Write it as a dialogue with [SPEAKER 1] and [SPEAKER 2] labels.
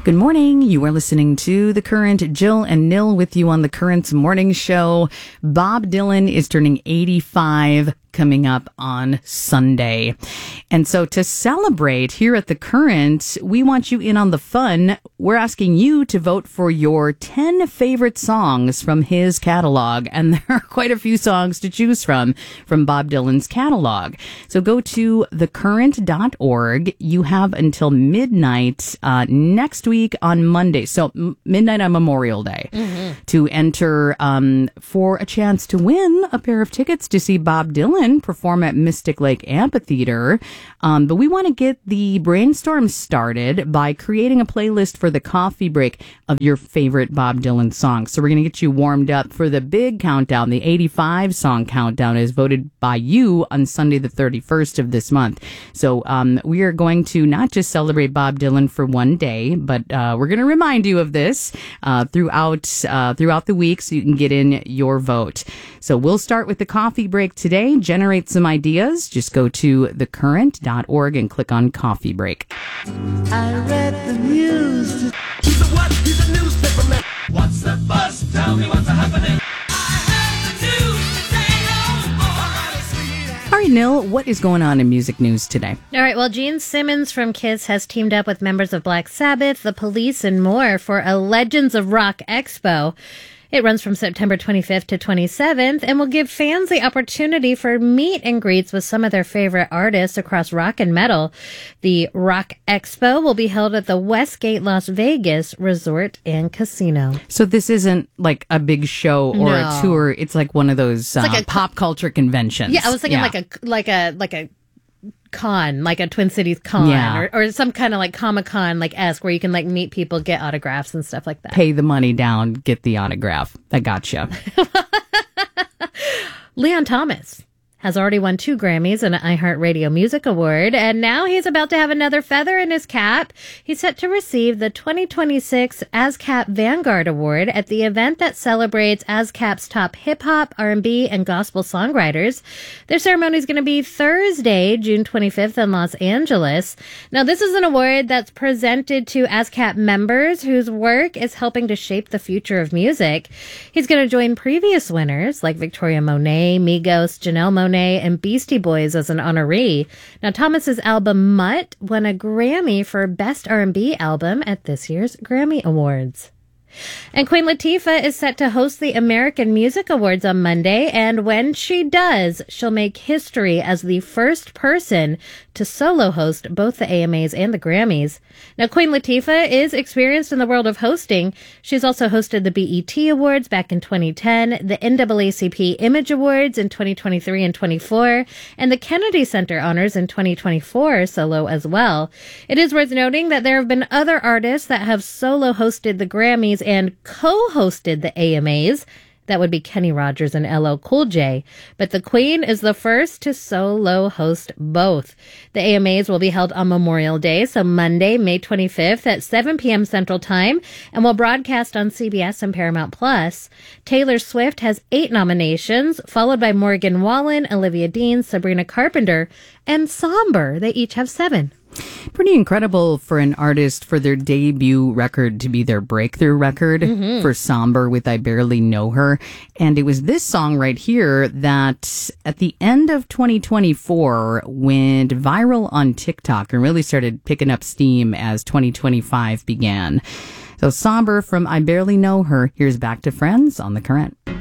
[SPEAKER 1] Good morning. You are listening to The Current. Jill and Nil with you on The Current's morning show. Bob Dylan is turning 85 coming up on Sunday. And so to celebrate here at The Current, we want you in on the fun. We're asking you to vote for your 10 favorite songs from his catalog. And there are quite a few songs to choose from Bob Dylan's catalog. So go to thecurrent.org. You have until midnight next week on Monday. So midnight on Memorial Day to enter for a chance to win a pair of tickets to see Bob Dylan perform at Mystic Lake Amphitheater. But we want to get the brainstorm started by creating a playlist for the coffee break of your favorite Bob Dylan songs. So we're going to get you warmed up for the big countdown. The 85 song countdown is voted by you on Sunday the 31st of this month. So we are going to not just celebrate Bob Dylan for one day, but we're going to remind you of this throughout the week so you can get in your vote. So we'll start with the coffee break today. Generate some ideas. Just go to thecurrent.org and click on coffee break.
[SPEAKER 2] I read the news.
[SPEAKER 3] He's a what? He's a newspaper man. What's the buzz? Tell me what's happening. I heard the news today.
[SPEAKER 1] All right, Nil, what is going on in music news today?
[SPEAKER 4] All right, well, Gene Simmons from Kiss has teamed up with members of Black Sabbath, The Police, and more for a Legends of Rock Expo. It runs from September 25th to 27th and will give fans the opportunity for meet and greets with some of their favorite artists across rock and metal. The Rock Expo will be held at the Westgate Las Vegas Resort and Casino.
[SPEAKER 1] So this isn't like a big show or a tour. It's like one of those
[SPEAKER 4] like a
[SPEAKER 1] pop culture conventions.
[SPEAKER 4] Yeah, I was thinking like a con, like a Twin Cities con, or some kind of like Comic-Con esque where you can like meet people, get autographs and stuff like that.
[SPEAKER 1] Pay the money down, get the autograph. I gotcha.
[SPEAKER 4] Leon Thomas has already won 2 Grammys and an iHeartRadio Music Award, and now he's about to have another feather in his cap. He's set to receive the 2026 ASCAP Vanguard Award at the event that celebrates ASCAP's top hip-hop, R&B, and gospel songwriters. Their ceremony is going to be Thursday, June 25th in Los Angeles. Now, this is an award that's presented to ASCAP members whose work is helping to shape the future of music. He's going to join previous winners like Victoria Monet, Migos, Janelle Monáe, and Beastie Boys as an honoree. Now, Thomas's album Mutt won a Grammy for Best R&B Album at this year's Grammy Awards. And Queen Latifah is set to host the American Music Awards on Monday, and when she does, she'll make history as the first person to solo host both the AMAs and the Grammys. Now, Queen Latifah is experienced in the world of hosting. She's also hosted the BET Awards back in 2010, the NAACP Image Awards in 2023 and 24, and the Kennedy Center Honors in 2024 solo as well. It is worth noting that there have been other artists that have solo hosted the Grammys and co-hosted the AMAs. That would be Kenny Rogers and LL Cool J. But the Queen is the first to solo host both. The AMAs will be held on Memorial Day, so Monday, May 25th at 7 p.m. Central Time, and will broadcast on CBS and Paramount+. Taylor Swift has 8 nominations, followed by Morgan Wallen, Olivia Dean, Sabrina Carpenter, and Somber. They each have 7.
[SPEAKER 1] Pretty incredible for an artist for their debut record to be their breakthrough record for Somber with I Barely Know Her. And it was this song right here that at the end of 2024 went viral on TikTok and really started picking up steam as 2025 began. So Somber from I Barely Know Her. Here's Back to Friends on The Current.